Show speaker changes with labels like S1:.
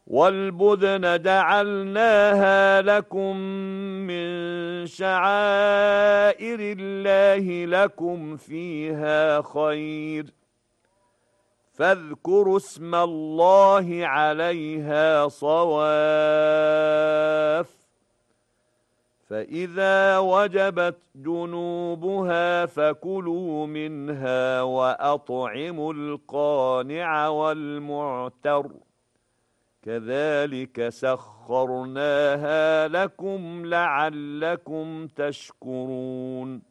S1: وَالْبُدْنَ جَعَلْنَاهَا لَكُم مِّن شَعَائِرِ اللَّهِ لَكُمْ فِيهَا خَيْرٌ ۖ فاذكروا اسم الله عليها صواف فإذا وجبت جنوبها فكلوا منها وأطعموا القانع والمعتر كذلك سخرناها لكم لعلكم تشكرون